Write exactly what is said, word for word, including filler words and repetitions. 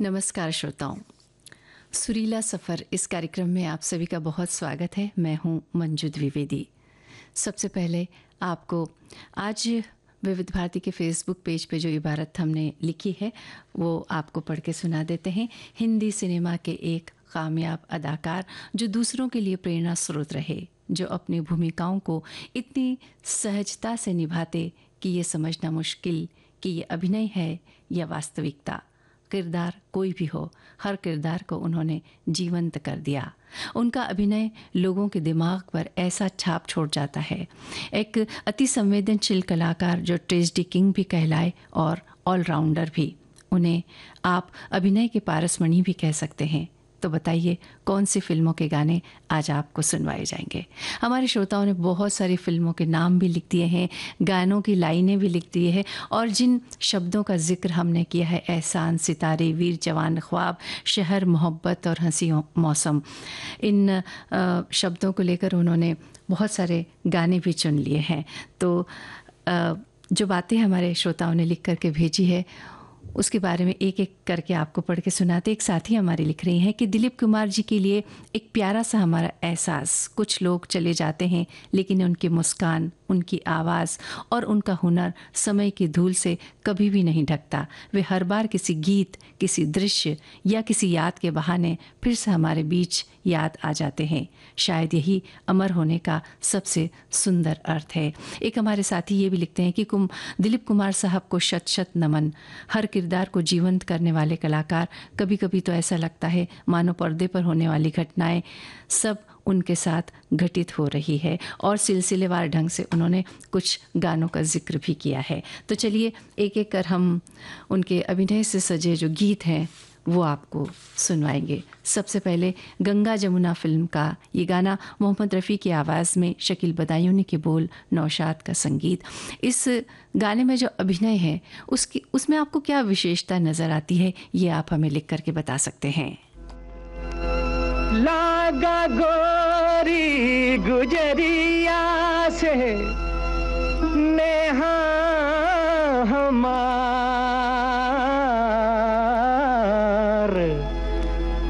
नमस्कार श्रोताओं, सुरीला सफ़र इस कार्यक्रम में आप सभी का बहुत स्वागत है। मैं हूं मंजू द्विवेदी। सबसे पहले आपको आज विविध भारती के फेसबुक पेज पे जो इबारत हमने लिखी है वो आपको पढ़ के सुना देते हैं। हिंदी सिनेमा के एक कामयाब अदाकार जो दूसरों के लिए प्रेरणा स्रोत रहे, जो अपनी भूमिकाओं को इतनी सहजता से निभाते कि ये समझना मुश्किल कि ये अभिनय है या वास्तविकता। किरदार कोई भी हो, हर किरदार को उन्होंने जीवंत कर दिया। उनका अभिनय लोगों के दिमाग पर ऐसा छाप छोड़ जाता है। एक अति संवेदनशील कलाकार जो ट्रेजेडी किंग भी कहलाए और ऑलराउंडर भी। उन्हें आप अभिनय के पारसमणि भी कह सकते हैं। तो बताइए कौन सी फिल्मों के गाने आज आपको सुनवाए जाएंगे। हमारे श्रोताओं ने बहुत सारी फिल्मों के नाम भी लिख दिए हैं, गानों की लाइनें भी लिख दी है, और जिन शब्दों का जिक्र हमने किया है, एहसान, सितारे, वीर जवान, ख्वाब, शहर, मोहब्बत और हंसी मौसम, इन शब्दों को लेकर उन्होंने बहुत सारे गाने भी चुन लिए हैं। तो जो बातें हमारे श्रोताओं ने लिख करके भेजी है उसके बारे में एक एक करके आपको पढ़ के सुनाते। एक साथी हमारी लिख रही हैं कि दिलीप कुमार जी के लिए एक प्यारा सा हमारा एहसास। कुछ लोग चले जाते हैं लेकिन उनकी मुस्कान, उनकी आवाज़ और उनका हुनर समय की धूल से कभी भी नहीं ढकता। वे हर बार किसी गीत, किसी दृश्य या किसी याद के बहाने फिर से हमारे बीच याद आ जाते हैं। शायद यही अमर होने का सबसे सुंदर अर्थ है। एक हमारे साथी ये भी लिखते हैं कि कुम दिलीप कुमार साहब को शत शत नमन। हर किरदार को जीवंत करने वाले कलाकार। कभी कभी तो ऐसा लगता है मानो पर्दे पर होने वाली घटनाएं सब उनके साथ घटित हो रही है। और सिलसिलेवार ढंग से उन्होंने कुछ गानों का जिक्र भी किया है। तो चलिए एक एक कर हम उनके अभिनय से सजे जो गीत हैं वो आपको सुनवाएंगे। सबसे पहले गंगा जमुना फिल्म का ये गाना, मोहम्मद रफ़ी की आवाज़ में, शकील बदायूनी के बोल, नौशाद का संगीत। इस गाने में जो अभिनय है उसकी उसमें आपको क्या विशेषता नज़र आती है, ये आप हमें लिख करके बता सकते हैं। लागा गोरी गुजरिया से नेहा